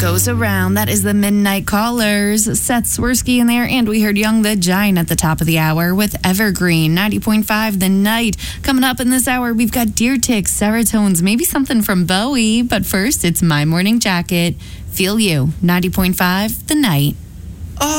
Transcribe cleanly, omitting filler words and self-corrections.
Goes around. That is the Midnight Callers. Seth Swirsky in there, and we heard Young the Giant at the top of the hour with Evergreen. 90.5 The Night. Coming up in this hour, we've got Deer Ticks, Serotones, maybe something from Bowie. But first, it's My Morning Jacket. Feel You. 90.5 The Night.